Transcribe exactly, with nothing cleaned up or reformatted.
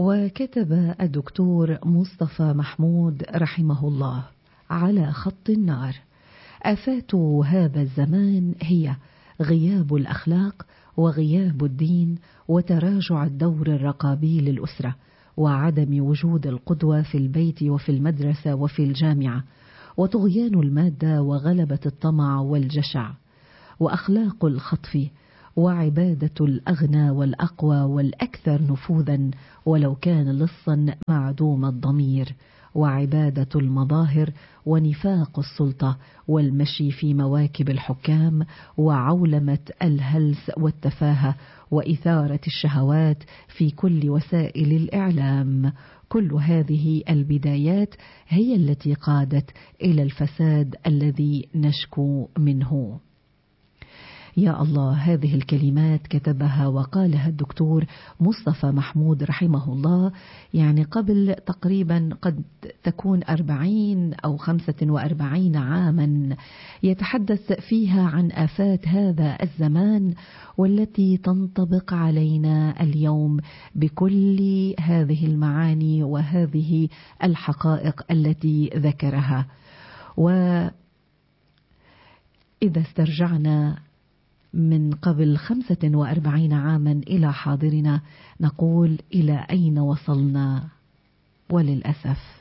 وكتب الدكتور مصطفى محمود رحمه الله على خط النار: آفات هذا الزمان هي غياب الأخلاق وغياب الدين وتراجع الدور الرقابي للأسرة وعدم وجود القدوة في البيت وفي المدرسة وفي الجامعة وطغيان المادة وغلبة الطمع والجشع وأخلاق الخطف وعبادة الأغنى والأقوى والأكثر نفوذا ولو كان لصا معدوم الضمير وعبادة المظاهر ونفاق السلطة والمشي في مواكب الحكام وعولمة الهلس والتفاهة وإثارة الشهوات في كل وسائل الإعلام. كل هذه البدايات هي التي قادت إلى الفساد الذي نشكو منه. يا الله، هذه الكلمات كتبها وقالها الدكتور مصطفى محمود رحمه الله يعني قبل تقريبا قد تكون أربعين أو خمسة وأربعين عاما، يتحدث فيها عن آفات هذا الزمان والتي تنطبق علينا اليوم بكل هذه المعاني وهذه الحقائق التي ذكرها. وإذا استرجعنا من قبل خمسة وأربعين عاما إلى حاضرنا نقول إلى أين وصلنا؟ وللأسف